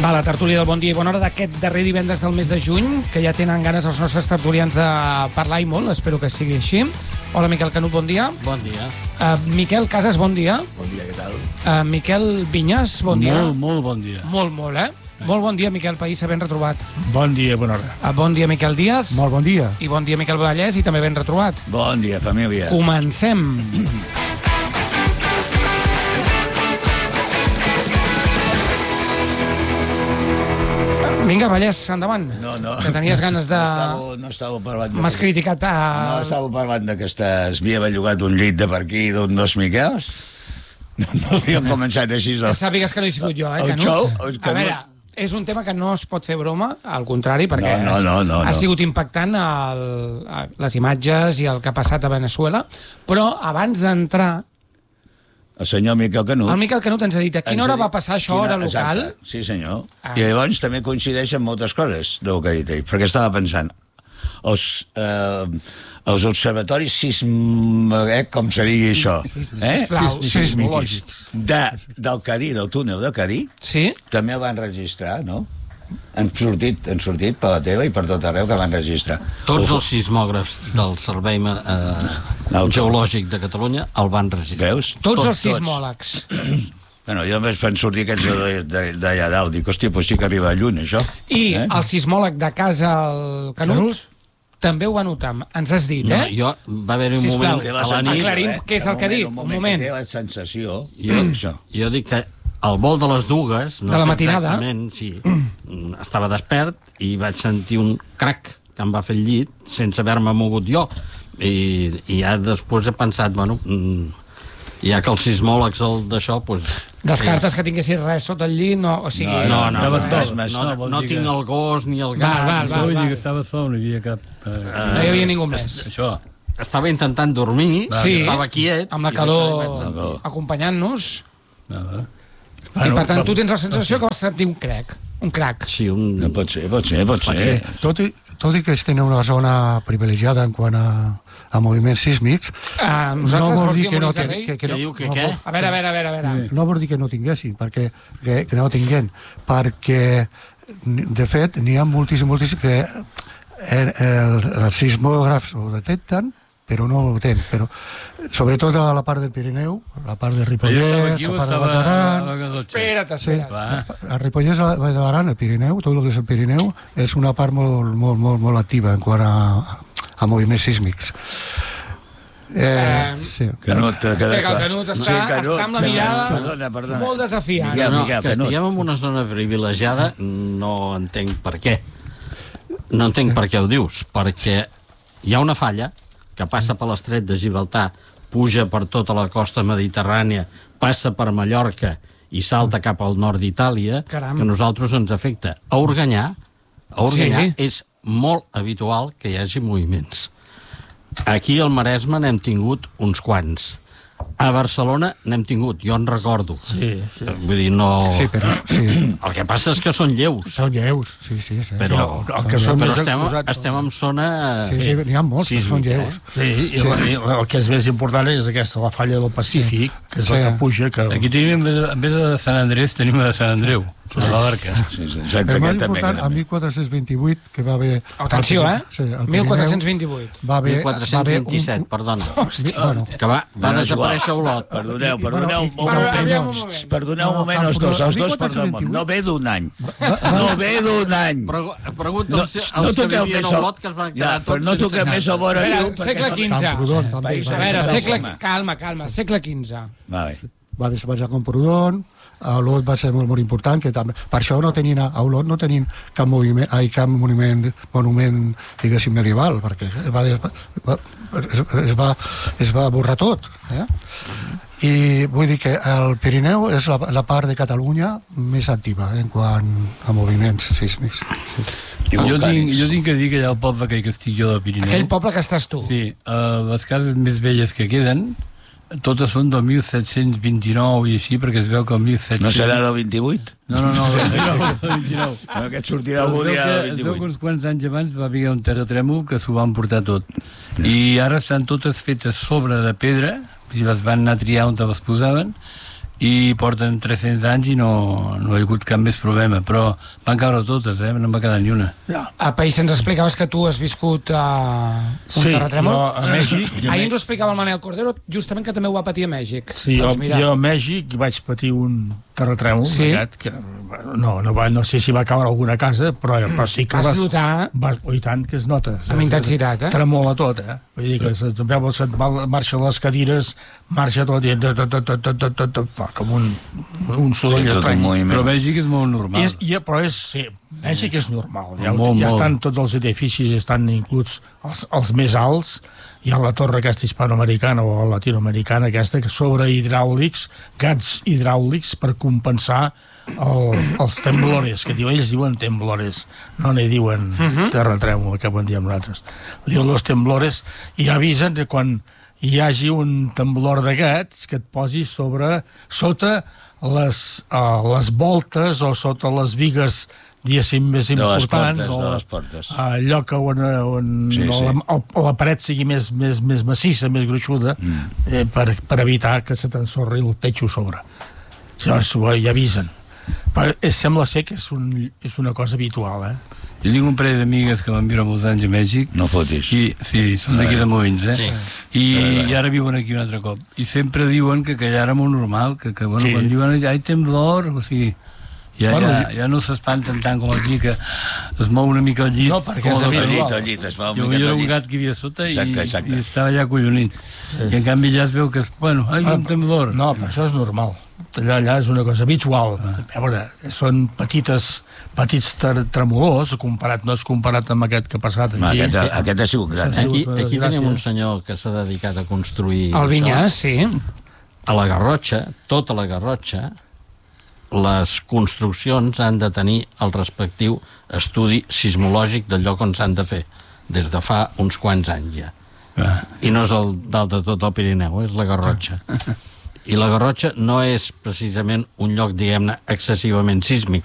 Va, la tertúlia del Bon Dia i Bona Hora d'aquest darrer divendres del mes de juny, que ja tenen ganes els nostres tertulians de parlar i molt, espero que sigui així. Hola, Miquel Canut, bon dia. Bon dia. Miquel Casas, bon dia. Bon dia, què tal? Miquel Vinyes, bon dia. Molt bon dia. Molt, Molt bon dia, Miquel País, ben retrobat. Bon dia, bona hora. Bon dia, Miquel Díaz. Molt bon dia. I bon dia, Miquel Vallès, i també ben retrobat. Bon dia, família. Comencem. Vinga, Vallès, endavant. No. Que tenies ganes de... No estava parlant... M'has criticat a... No estava parlant que m'havia bellugat un llit de per aquí d'un dos Miquels. No havíem començat així. Sàpigues que no he sigut jo, Canut. A veure, és un tema que no es pot fer broma, al contrari, perquè no. ha sigut impactant les imatges i el que ha passat a Venezuela, però abans d'entrar... El senyor Miquel Canut... El Miquel Canut ens ha dit a quina hora va passar això, hora local. Exacte. Sí, senyor. I llavors també coincideixen moltes coses del que he dit ell, perquè estava pensant els observatoris com se digui això, sismològics del Cadí, del túnel de Cadí, també el van registrar, no? Han sortit per la tele i per tot arreu que van registrar. Tots els sismògrafs del Servei Geològic de Catalunya el van registrar. Veus? Tots els sismòlegs. Bueno, jo només fan sortir aquests d'allà dalt. Dic, hòstia, doncs sí que arriba lluny, això. I el sismòleg de casa, el Canut, també ho va notar. Ens has dit, eh? Jo, va haver un moment a la nit... Aclarim què és el que ha dit. Un moment. Té la sensació... Jo dic que al vol de les dues... De la matinada. Sí, estava despert i vaig sentir un crac que em va fer el llit sense haver-me mogut jo. I ja després he pensat, bueno, ja que els sismòlegs d'això... Descartes que tinguessis res sota el llit? No tinc el gos ni el gat. Vull dir que estava sol, no hi havia cap... No hi havia ningú més. Això. Estava intentant dormir, estava quiet... Amb la calor acompanyant-nos... I per tant tu tens la sensació que vas sentir un crac. Sí, no pot ser. Tot i que estem en una zona privilegiada en quant a moviments sísmics, no vol dir que no tinguin. A veure. No vol dir que no tinguessin, que no tinguin, perquè de fet n'hi ha moltíssims que els sismògrafs ho detecten, però no ho tenen. Però sobretot a la part del Pirineu, la part de Ripollès, la part de Bataran... Espera't. A Ripollès, el Pirineu, tot el que és el Pirineu, és una part molt activa en quant a moviments sísmics. Canut està amb la mirada molt desafiant. Que estiguem en una zona privilegiada no entenc per què. No entenc per què ho dius, perquè hi ha una falla que passa per l'estret de Gibraltar, puja per tota la costa mediterrània, passa per Mallorca i salta cap al nord d'Itàlia, que a nosaltres ens afecta. A Organyà és molt habitual que hi hagi moviments. Aquí al Maresme n'hem tingut uns quants. A Barcelona n'hem tingut, jo en recordo. Vull dir, no... El que passa és que són lleus. Són lleus, sí. Però estem en zona... Sí, n'hi ha molts que són lleus. El que és més important és aquesta, la falla del Pacífic, que és la que puja... Aquí tenim, en vez de Sant Andrés, tenim de Sant Andreu. La barca. El més important, a 1428, que va haver... Atenció, 1428. 1427, perdona. Que va desaparèixer Olot. Perdoneu un moment els dos per damunt. No ve d'un any. Pregunta als que vivien a Olot que es van quedar tots... Però no toquem més a vora... Segle XV. A veure, calma, segle XV. Va desaparèixer Camprodon, a Olot va ser molt important, que també, per això a Olot no tenien cap monument, diguéssim, medieval, perquè es va borrar tot. I vull dir que el Pirineu és la part de Catalunya més activa en quant a moviments sísmics. Jo tinc que dir que allà al poble que estic jo del Pirineu... Aquell poble que estàs tu. Sí, les cases més velles que queden totes són del 1729 i així, perquè es veu que el 1700... No serà del 28? No, del 29. Aquest sortirà algun dia del 28. Es veu que uns quants anys abans va haver un terratrèmol que s'ho van portar tot. I ara estan totes fetes sobre de pedra, i les van anar a triar on les posaven, i porten 300 anys i no hi ha hagut cap més problema, però van caure totes, no en va quedar ni una. A País ens explicaves que tu has viscut un terratrèmol. Jo a Mèxic... Ahir ens ho explicava el Manel Cordero, justament que també ho va patir a Mèxic. Sí, jo a Mèxic vaig patir un terratrèmol, que no sé si va caure alguna casa, però sí que vas notar... I tant que es nota. Amb intensitat, tremola tot, Vull dir que se't marxen les cadires, marxa tot, i com un soroll estrany. Però Mèxic és molt normal. Però Mèxic és normal. Ja estan tots els edificis, estan inclús els més alts. Hi ha la torre aquesta hispanoamericana o latinoamericana aquesta, que sobre hidràulics, gats hidràulics per compensar els temblores, que ells diuen temblores, no n'hi diuen terratrèmol, que ho diem nosaltres. Diuen los temblores, i avisen que quan hi hagi un temblor d'aquests que et posi sota les voltes o sota les bigues, diguéssim, més importants, al lloc on la paret sigui més massissa, més gruixuda, per evitar que se t'ensorri el petxo sobre. Això hi avisen. Però sembla ser que és una cosa habitual, Jo tinc un parell d'amigues que van viure molts anys a Mèxic. No fotis. Sí, són d'aquí de Molins, I ara viuen aquí un altre cop. I sempre diuen que allà era molt normal, que quan diuen hi ha temblor, o sigui, ja no s'espanten tant com aquí, que es mou una mica el llit. No, perquè és habitual. El llit es va jo veia un gat que hi havia sota i estava allà collonint. I en canvi ja es veu que, hi ha un temblor. No, però això és normal. Allà és una cosa habitual. A veure, són petits tremolors, no és comparat amb aquest que ha passat aquí. Aquest ha sigut gran. Aquí tenim un senyor que s'ha dedicat a construir... El Vinyàs, sí. A la Garrotxa, tota la Garrotxa, les construccions han de tenir el respectiu estudi sismològic del lloc on s'han de fer, des de fa uns quants anys ja. I no és el dalt de tot el Pirineu, és la Garrotxa. I la Garrotxa no és precisament un lloc, diguem-ne, excessivament sísmic.